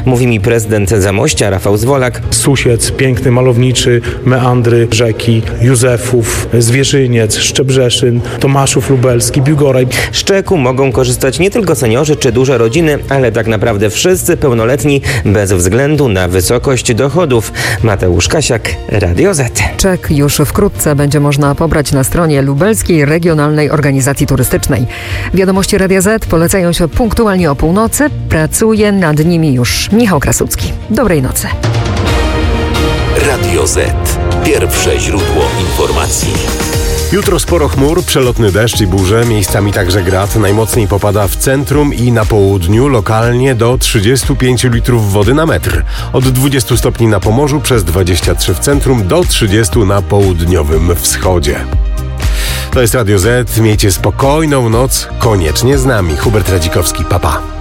mówi mi prezydent Zamościa Rafał Zwolak. Susiec, piękny, malowniczy, meandry rzeki, Józefów, Zwierzyniec, Szczebrzeszyn, Tomaszów Lubelski, Biłgoraj. Z czeku mogą korzystać nie tylko seniorzy czy duże rodziny, ale tak naprawdę wszyscy pełnoletni bez względu na wysokość dochodów. Mateusz Kasiak, Radio Z. Czek już wkrótce będzie można pobrać na stronie Lubelskiej Regionalnej Organizacji Turystycznej. Wiadomości Radia Z polecają się punktualnie o północy. Pracuje nad nimi już Michał Krasucki. Dobrej nocy. Radio Z. Pierwsze źródło informacji. Jutro sporo chmur, przelotny deszcz i burze, miejscami także grad. Najmocniej popada w centrum i na południu, lokalnie do 35 litrów wody na metr. Od 20 stopni na Pomorzu, przez 23 w centrum, do 30 na południowym wschodzie. To jest Radio Z. Miejcie spokojną noc, koniecznie z nami. Hubert Radzikowski, pa pa.